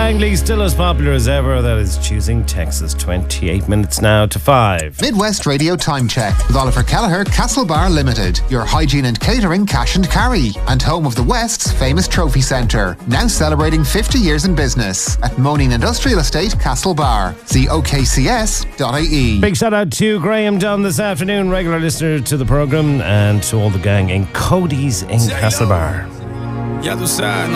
Langley, still as popular as ever. That is Choosing Texas. 28 minutes now to 5. Midwest Radio Time Check with Oliver Kelleher, Castlebar Limited. Your hygiene and catering cash and carry. And home of the West's famous trophy centre. Now celebrating 50 years in business at Moaning Industrial Estate, Castlebar. See okcs.ie. Big shout out to Graham Dunn this afternoon, regular listener to the programme, and to all the gang in Cody's in Castlebar. Ya tú sabes,